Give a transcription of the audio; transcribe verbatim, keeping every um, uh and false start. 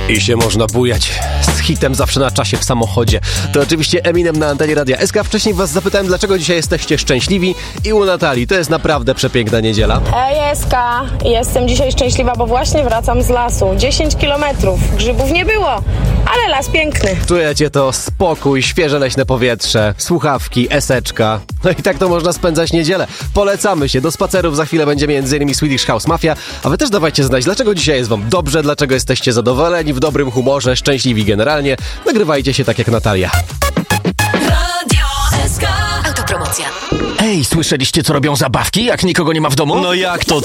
I się można bujać z hitem zawsze na czasie w samochodzie. To oczywiście Eminem na antenie Radia S K. Wcześniej was zapytałem, dlaczego dzisiaj jesteście szczęśliwi i u Natalii. To jest naprawdę przepiękna niedziela. Ej, S K, jestem dzisiaj szczęśliwa, bo właśnie wracam z lasu. dziesięć kilometrów. Grzybów nie było, ale las piękny. Czujecie to? Spokój, świeże leśne powietrze, słuchawki, eseczka. No i tak to można spędzać niedzielę. Polecamy się. Do spacerów za chwilę będzie między innymi Swedish House Mafia. A wy też dawajcie znać, dlaczego dzisiaj jest wam dobrze, dlaczego jesteście zadowoleni, w dobrym humorze, szczęśliwi generalnie. Nagrywajcie się tak jak Natalia. Radio S K. Autopromocja. Ej, słyszeliście, co robią zabawki, jak nikogo nie ma w domu? No jak to?